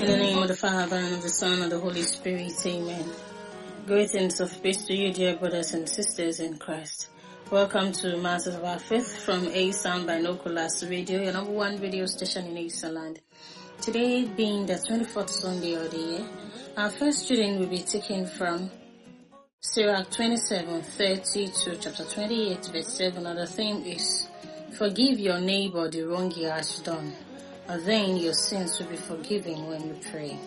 In the name of the Father, and of the Son, and of the Holy Spirit, amen. Greetings of peace to you, dear brothers and sisters in Christ. Welcome to Masters of Our Faith from A-Sound Binoculars Radio, your number one radio station in Eastland. Today being the 24th Sunday of the year, our first reading will be taken from Sirach 27:30 to chapter 28, verse 7, and the theme is, forgive your neighbor the wrong he has done, and then your sins will be forgiven when you pray.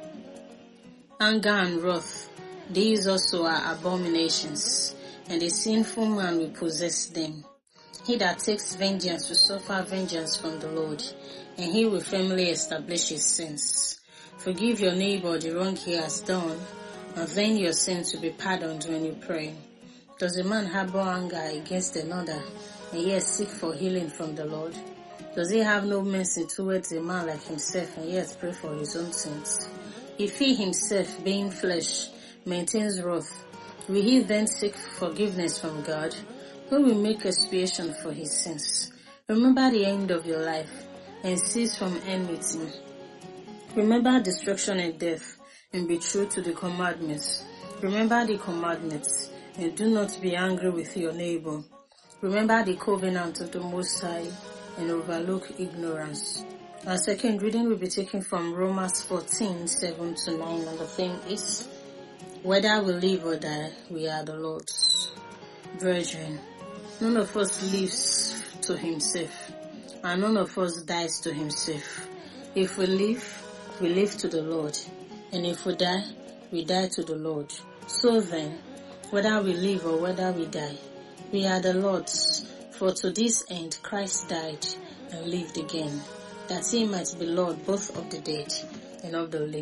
Anger and wrath, these also are abominations, and a sinful man will possess them. He that takes vengeance will suffer vengeance from the Lord, and he will firmly establish his sins. Forgive your neighbor the wrong he has done, and then your sins will be pardoned when you pray. Does a man harbor anger against another, and yet seek for healing from the Lord? Does he have no mercy towards a man like himself, and yet pray for his own sins? If he himself, being flesh, maintains wrath, will he then seek forgiveness from God, who will make expiation for his sins? Remember the end of your life, and cease from enmity. Remember destruction and death, and be true to the commandments. Remember the commandments, and do not be angry with your neighbor. Remember the covenant of the Most High, and overlook ignorance. Our second reading will be taken from Romans 14:7-9, and the theme is, whether we live or die, we are the Lord's. Brethren, none of us lives to himself, and none of us dies to himself. If we live to the Lord, and if we die to the Lord. So then, whether we live or whether we die, we are the Lord's. For to this end Christ died and lived again, that he might be Lord both of the dead and of the living.